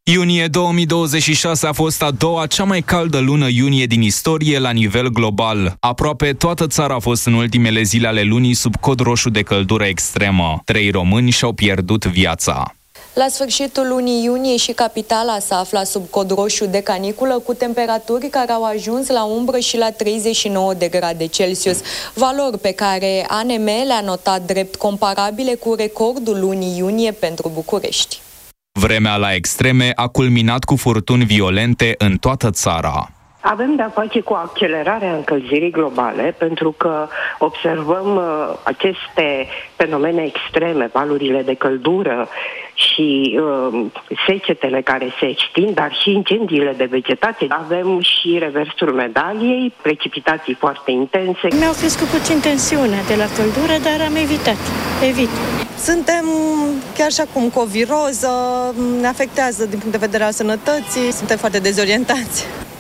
Iunie 2026 a fost a doua cea mai caldă lună iunie din istorie la nivel global. Aproape toată țara a fost în ultimele zile ale lunii sub cod roșu de căldură extremă. 3 români și-au pierdut viața. La sfârșitul lunii iunie și capitala s-a aflat sub cod roșu de caniculă, cu temperaturi care au ajuns la umbră și la 39 de grade Celsius, valori pe care ANM le-a notat drept comparabile cu recordul lunii iunie pentru București. Vremea la extreme a culminat cu furtuni violente în toată țara. Avem de-a face cu accelerarea încălzirii globale, pentru că observăm aceste fenomene extreme, valurile de căldură și secetele care se extind, dar și incendiile de vegetație. Avem și reversul medaliei, precipitații foarte intense. Mi-au crescut puțin tensiunea de la căldură, dar am evit. Suntem chiar și acum cu o viroză, ne afectează din punct de vedere al sănătății, suntem foarte dezorientați.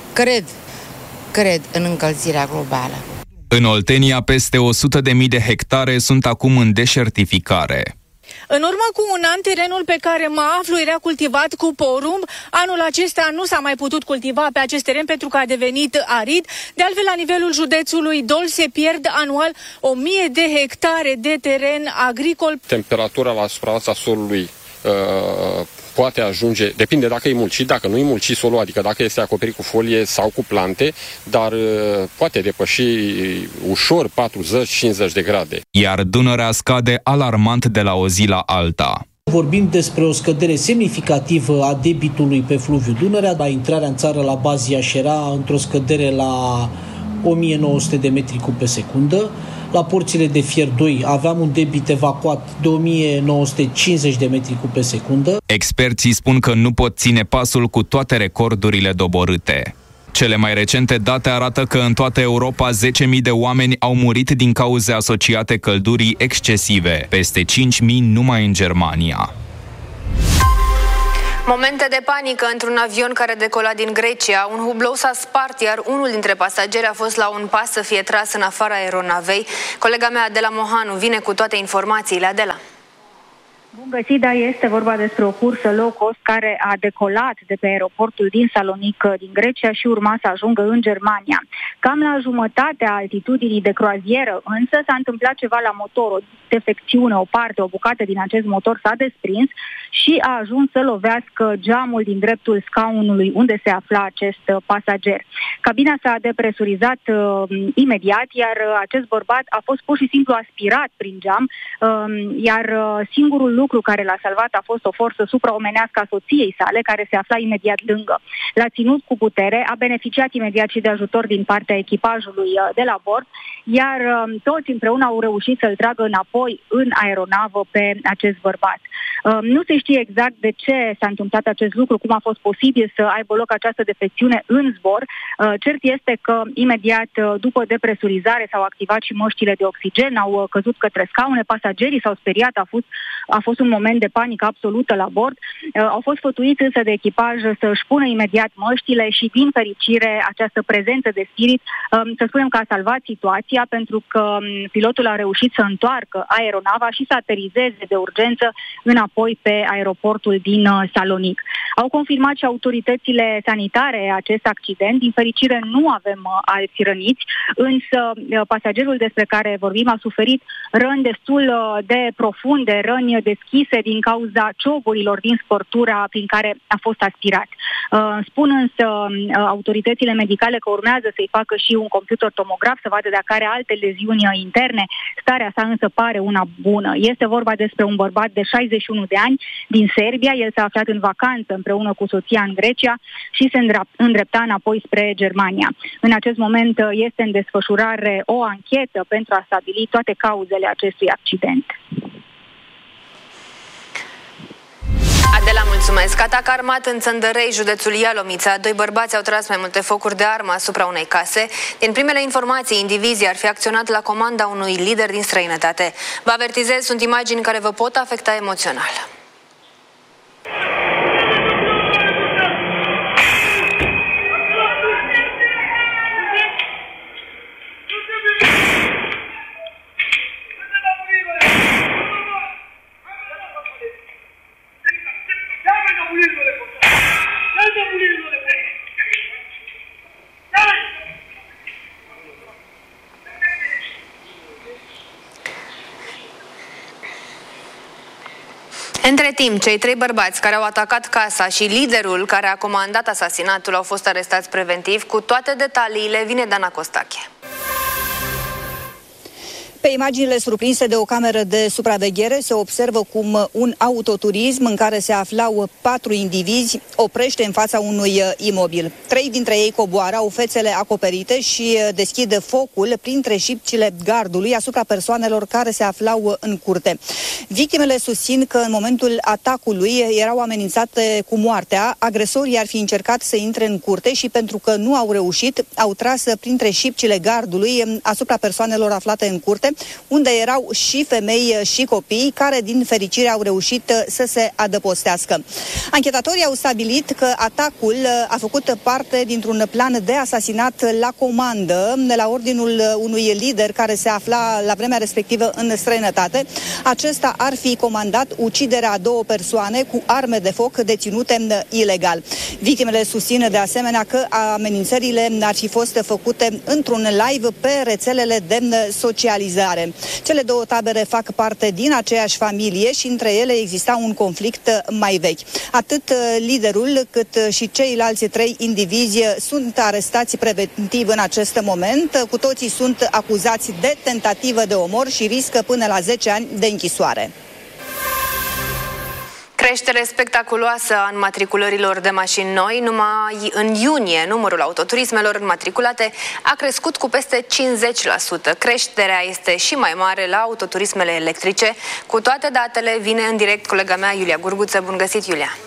Cred în încălzirea globală. În Oltenia, peste 100.000 de hectare sunt acum în deșertificare. În urmă cu un an, terenul pe care mă aflu era cultivat cu porumb. Anul acesta nu s-a mai putut cultiva pe acest teren pentru că a devenit arid. De altfel, la nivelul județului Dol se pierd anual 1000 de hectare de teren agricol. Temperatura la suprafața solului poate ajunge, depinde dacă e mulțit, dacă nu e mulțit solul, adică dacă este acoperit cu folie sau cu plante, dar poate depăși ușor 40-50 de grade. Iar Dunărea scade alarmant de la o zi la alta. Vorbim despre o scădere semnificativă a debitului pe fluviul Dunărea. La intrarea în țară la Baziaș era într-o scădere la 1900 de metri cub pe secundă. La porțile de Fier 2 aveam un debit evacuat de 1950 de metri cub pe secundă. Experții spun că nu pot ține pasul cu toate recordurile doborâte. Cele mai recente date arată că în toată Europa 10.000 de oameni au murit din cauze asociate căldurii excesive, peste 5.000 numai în Germania. Momente de panică într-un avion care decola din Grecia. Un hublou s-a spart, iar unul dintre pasageri a fost la un pas să fie tras în afara aeronavei. Colega mea, Adela Mohanu, vine cu toate informațiile. Adela. Bun găsit, da, este vorba despre o cursă low cost care a decolat de pe aeroportul din Salonic din Grecia și urma să ajungă în Germania. Cam la jumătatea altitudinii de croazieră, însă, s-a întâmplat ceva la motor, o defecțiune, o parte, o bucată din acest motor s-a desprins și a ajuns să lovească geamul din dreptul scaunului unde se afla acest pasager. Cabina s-a depresurizat imediat, iar acest bărbat a fost pur și simplu aspirat prin geam, iar singurul lucru care l-a salvat a fost o forță supraomenească a soției sale, care se afla imediat lângă. L-a ținut cu putere, a beneficiat imediat și de ajutor din partea echipajului de la bord, iar toți împreună au reușit să-l tragă înapoi în aeronavă pe acest bărbat. Nu se știe exact de ce s-a întâmplat acest lucru, cum a fost posibil să aibă loc această defecțiune în zbor. Cert este că imediat după depresurizare s-au activat și măștile de oxigen, au căzut către scaune, pasagerii s-au speriat, a fost un moment de panică absolută la bord. Au fost sfătuiți însă de echipaj să își pună imediat măștile și, din fericire, această prezență de spirit, să spunem că a salvat situația, pentru că pilotul a reușit să întoarcă aeronava și să aterizeze de urgență înapoi pe aeroportul din Salonic. Au confirmat și autoritățile sanitare acest accident. Din fericire nu avem alți răniți, însă pasagerul despre care vorbim a suferit răni destul de profunde, răni deschise din cauza cioburilor din spărtura prin care a fost aspirat. Spun însă autoritățile medicale că urmează să-i facă și un computer tomograf să vadă dacă are alte leziuni interne. Starea sa însă pare una bună. Este vorba despre un bărbat de 61 de ani din Serbia. El s-a aflat în vacanță împreună cu soția în Grecia și se îndrepta înapoi spre Germania. În acest moment este în desfășurare o anchetă pentru a stabili toate cauzele acestui accident. Adela, mulțumesc. Atac armat în Țăndărei, județul Ialomița. 2 bărbați au tras mai multe focuri de armă asupra unei case. Din primele informații, indivizii ar fi acționat la comanda unui lider din străinătate. Vă avertizez, sunt imagini care vă pot afecta emoțional. Între timp, cei 3 bărbați care au atacat casa și liderul care a comandat asasinatul au fost arestați preventiv. Cu toate detaliile vine Dana Costache. Pe imaginile surprinse de o cameră de supraveghere se observă cum un autoturism în care se aflau 4 indivizi oprește în fața unui imobil. 3 dintre ei coboară, au fețele acoperite și deschid focul printre șipcile gardului asupra persoanelor care se aflau în curte. Victimele susțin că în momentul atacului erau amenințate cu moartea. Agresorii ar fi încercat să intre în curte și pentru că nu au reușit, au tras printre șipcile gardului asupra persoanelor aflate în curte, unde erau și femei și copii, care din fericire au reușit să se adăpostească. Anchetatorii au stabilit că atacul a făcut parte dintr-un plan de asasinat la comandă, la ordinul unui lider care se afla la vremea respectivă în străinătate. Acesta ar fi comandat uciderea a 2 persoane cu arme de foc deținute ilegal. Victimele susțin de asemenea că amenințările ar fi fost făcute într-un live pe rețelele de socializare. Cele 2 tabere fac parte din aceeași familie și între ele exista un conflict mai vechi. Atât liderul cât și ceilalți 3 indivizi sunt arestați preventiv în acest moment. Cu toții sunt acuzați de tentativă de omor și riscă până la 10 ani de închisoare. Creștere spectaculoasă a înmatriculărilor de mașini noi. Numai în iunie, numărul autoturismelor înmatriculate a crescut cu peste 50%. Creșterea este și mai mare la autoturismele electrice. Cu toate datele vine în direct colega mea, Iulia Gurguță. Bun găsit, Iulia!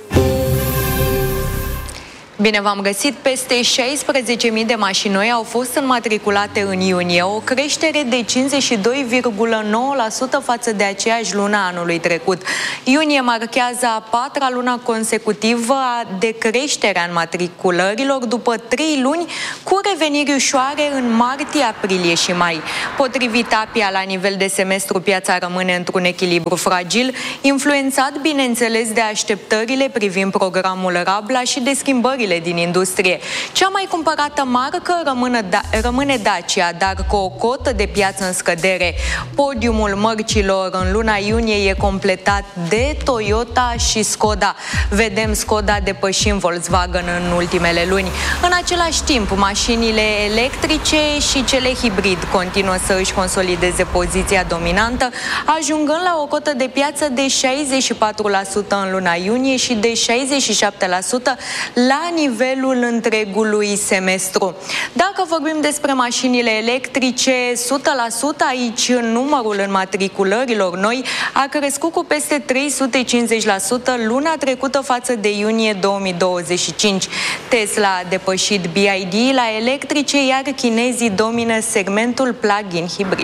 Bine v-am găsit! Peste 16.000 de mașini noi au fost înmatriculate în iunie, o creștere de 52,9% față de aceeași lună anului trecut. Iunie marchează a 4-a lună consecutivă de creștere a înmatriculărilor după 3 luni, cu reveniri ușoare în martie, aprilie și mai. Potrivit APIA, la nivel de semestru, piața rămâne într-un echilibru fragil, influențat, bineînțeles, de așteptările privind programul Rabla și de schimbările din industrie. Cea mai cumpărată marcă rămâne Dacia, dar cu o cotă de piață în scădere. Podiumul mărcilor în luna iunie e completat de Toyota și Skoda. Vedem Skoda depășind Volkswagen în ultimele luni. În același timp, mașinile electrice și cele hibrid continuă să își consolideze poziția dominantă, ajungând la o cotă de piață de 64% în luna iunie și de 67% la nivelul întregului semestru. Dacă vorbim despre mașinile electrice, 100% aici numărul înmatriculărilor noi a crescut cu peste 350% luna trecută față de iunie 2025. Tesla a depășit BYD la electrice, iar chinezii domină segmentul plug-in hibrid.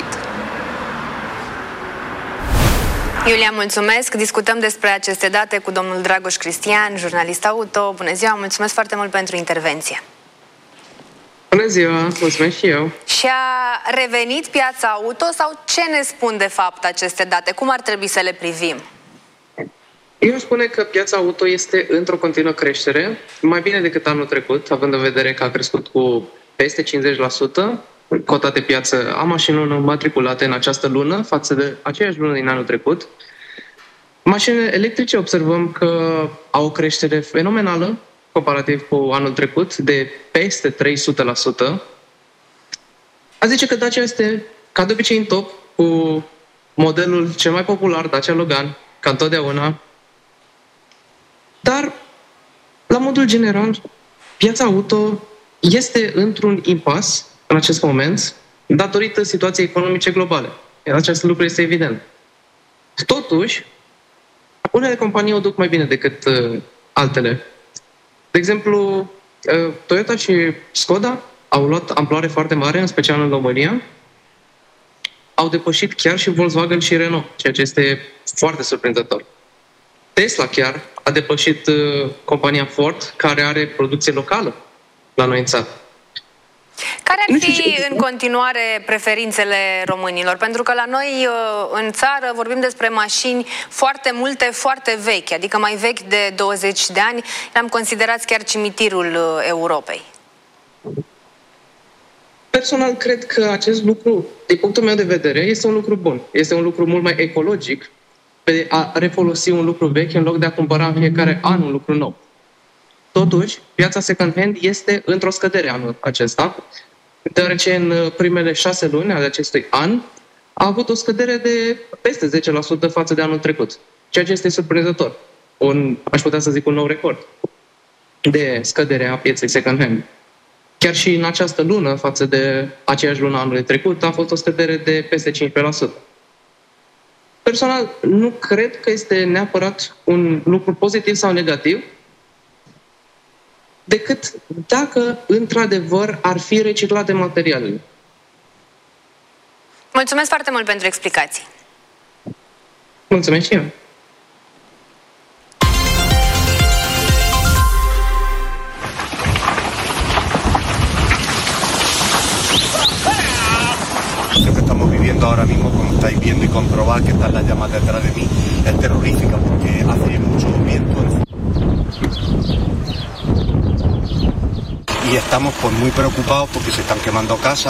Iulia, mulțumesc. Discutăm despre aceste date cu domnul Dragoș Cristian, jurnalist auto. Bună ziua, mulțumesc foarte mult pentru intervenție. Bună ziua, mulțumesc și eu. Și-a revenit piața auto sau ce ne spun de fapt aceste date? Cum ar trebui să le privim? Eu aș spune că piața auto este într-o continuă creștere, mai bine decât anul trecut, având în vedere că a crescut cu peste 50%. Cota de piață a mașinilor înmatriculate în această lună față de aceeași lună din anul trecut. Mașinile electrice observăm că au o creștere fenomenală comparativ cu anul trecut de peste 300%. A zice că Dacia este, ca de obicei, în top cu modelul cel mai popular, Dacia Logan, ca întotdeauna. Dar, la modul general, piața auto este într-un impas în acest moment, datorită situației economice globale. Acest lucru este evident. Totuși, unele companii o duc mai bine decât altele. De exemplu, Toyota și Skoda au luat amploare foarte mare, în special în România. Au depășit chiar și Volkswagen și Renault, ceea ce este foarte surprinzător. Tesla chiar a depășit compania Ford, care are producție locală la noi în țară. Care ar fi în continuare preferințele românilor? Pentru că la noi în țară vorbim despre mașini foarte multe, foarte vechi, adică mai vechi de 20 de ani. Le-am considerat chiar cimitirul Europei. Personal, cred că acest lucru, din punctul meu de vedere, este un lucru bun. Este un lucru mult mai ecologic pe a refolosi un lucru vechi în loc de a cumpăra în fiecare an un lucru nou. Totuși, piața second-hand este într-o scădere anul acesta, deoarece în primele 6 luni ale acestui an a avut o scădere de peste 10% față de anul trecut, ceea ce este surprinzător. Aș putea să zic un nou record de scădere a pieței second-hand. Chiar și în această lună, față de aceeași lună anului trecut, a fost o scădere de peste 15%. Personal, nu cred că este neapărat un lucru pozitiv sau negativ, decât dacă, într-adevăr, ar fi reciclate materialele. Mulțumesc foarte mult pentru explicații. Mulțumesc și eu. Lo que estamos viviendo ahora mismo, como estáis viendo y comprobar que están las llamas detrás de mí, es terrorífica porque hace mucho viento. Y estamos pues muy preocupados porque se están quemando casas.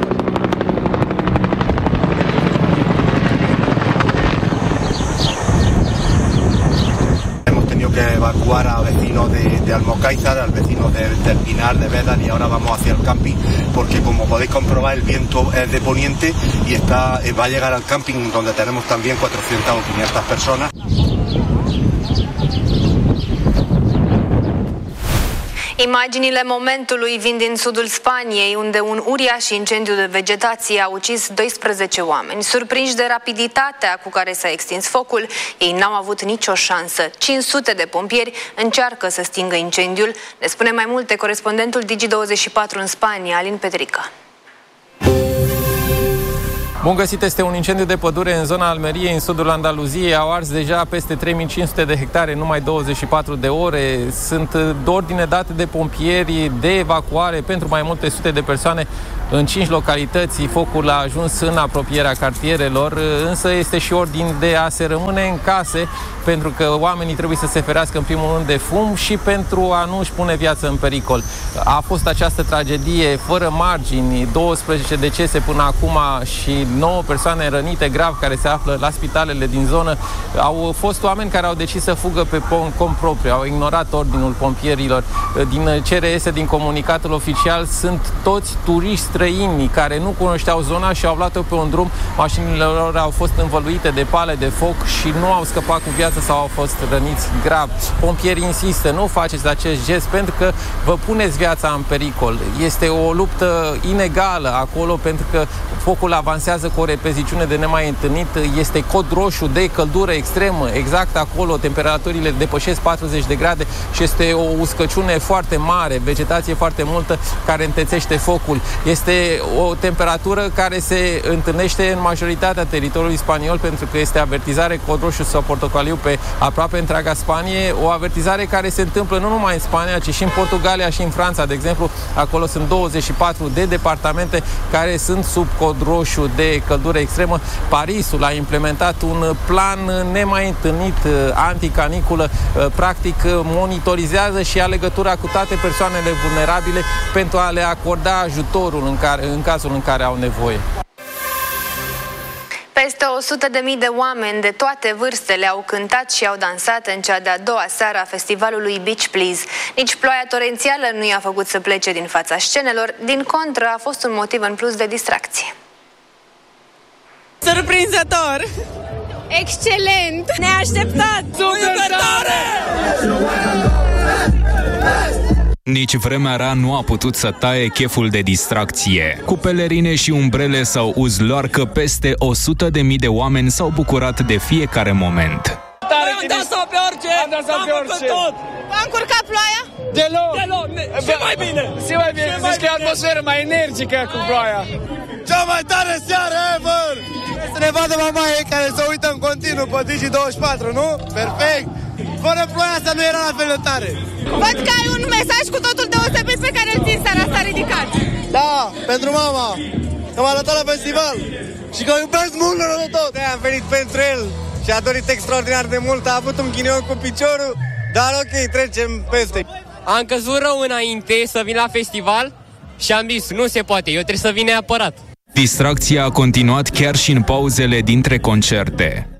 Hemos tenido que evacuar a vecinos de Almocáizar, al vecinos del Pinar, de Bédar, y ahora vamos hacia el camping porque, como podéis comprobar, el viento es de poniente y va a llegar al camping donde tenemos también 400 o 500 personas. Imaginile momentului vin din sudul Spaniei, unde un uriaș incendiu de vegetație a ucis 12 oameni. Surprinși de rapiditatea cu care s-a extins focul, ei n-au avut nicio șansă. 500 de pompieri încearcă să stingă incendiul. Ne spune mai multe corespondentul Digi24 în Spania, Alin Petrica. Bun găsit, este un incendiu de pădure în zona Almeriei, în sudul Andaluziei. Au ars deja peste 3500 de hectare în numai 24 de ore. Sunt ordine date de pompieri de evacuare pentru mai multe sute de persoane în 5 localități. Focul a ajuns în apropierea cartierelor, însă este și ordin de a se rămâne în case, pentru că oamenii trebuie să se ferească în primul rând de fum și pentru a nu își pune viața în pericol. A fost această tragedie fără margini, 12 decese până acum și 9 persoane rănite grav care se află la spitalele din zonă. Au fost oameni care au decis să fugă pe cont propriu, au ignorat ordinul pompierilor. Din ce reiese din comunicatul oficial, sunt toți turiști străini care nu cunoșteau zona și au luat-o pe un drum. Mașinile lor au fost învăluite de pale de foc și nu au scăpat cu viață sau au fost răniți grav. Pompierii insistă, nu faceți acest gest pentru că vă puneți viața în pericol. Este o luptă inegală acolo pentru că focul avansează cu o repeziciune de nemai întâlnit. Este cod roșu de căldură extremă. Exact acolo temperaturile depășesc 40 de grade și este o uscăciune foarte mare, vegetație foarte multă care întețește focul. Este o temperatură care se întâlnește în majoritatea teritoriului spaniol pentru că este avertizare cod roșu sau portocaliu pe aproape întreaga Spanie. O avertizare care se întâmplă nu numai în Spania, ci și în Portugalia și în Franța. De exemplu, acolo sunt 24 de departamente care sunt sub cod roșu de căldură extremă. Parisul a implementat un plan nemai întâlnit anticaniculă. Practic monitorizează și ia legătura cu toate persoanele vulnerabile pentru a le acorda ajutorul în cazul în care au nevoie. Peste 100.000 de oameni de toate vârstele au cântat și au dansat în cea de-a doua seară a festivalului Beach Please. Nici ploaia torențială nu i-a făcut să plece din fața scenelor, din contră a fost un motiv în plus de distracție. Surprinzător! Excelent! Neașteptat! Super tare! Nici vremea rea nu a putut să taie cheful de distracție. Cu pelerine și umbrele sau uzloarcă, peste 100.000 de oameni s-au bucurat de fiecare moment. Am dansat pe orice! Am dansat pe orice! V-a încurcat ploaia? Deloc! Și mai bine! Și mai bine! Zici că e atmosferă mai energică cu ploaia! Cea mai tare seară ever! Să ne vadă mamaie care se uită în continuu pe Digi24, nu? Perfect! Fără ploaia asta nu era la fel de tare! Văd că ai un mesaj cu totul deosebit pe care îl țin seara asta ridicat! Da, pentru mama! Că m-a arătat la festival! Și că o iubesc mult de tot! Am venit pentru el! Și a dorit extraordinar de mult, a avut un ghinion cu piciorul, dar ok, trecem peste. Am căzut rău înainte să vin la festival și am zis, nu se poate, eu trebuie să vin neapărat. Distracția a continuat chiar și în pauzele dintre concerte.